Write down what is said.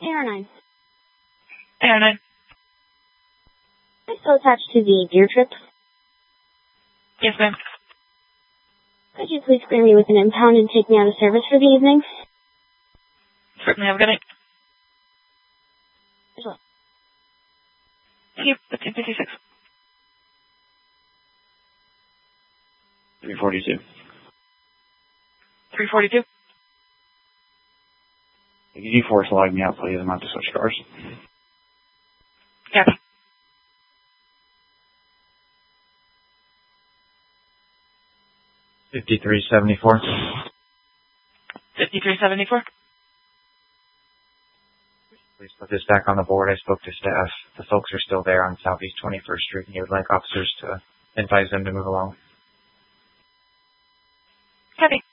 AR9. AR9. Are you still attached to the gear trip? Yes, ma'am. Could you please clear me with an impound and take me out of service for the evening? Certainly. Have a good night. As well. Thank you. 1556. 342. 342. If you force log me out, please. I'm about to switch cars. Copy. 5374. 5374. Please put this back on the board. I spoke to staff. The folks are still there on Southeast 21st Street, and you would like officers to advise them to move along. Copy.